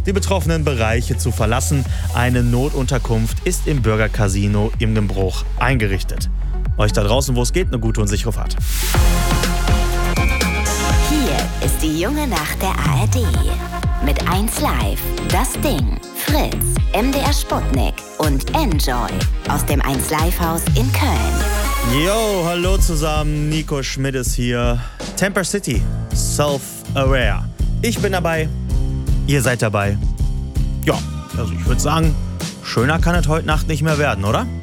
die betroffenen Bereiche zu verlassen. Eine Notunterkunft ist im Bürgercasino im Gembruch eingerichtet. Euch da draußen, wo es geht, eine gute und sichere Fahrt. Hier ist die junge Nacht der ARD. Mit 1Live, Das Ding, Fritz, MDR Sputnik und Enjoy aus dem 1Live-Haus in Köln. Yo, hallo zusammen, Nico Schmidt ist hier. Temper City, Self-Aware. Ich bin dabei, ihr seid dabei. Ja, also ich würde sagen, schöner kann es heute Nacht nicht mehr werden, oder?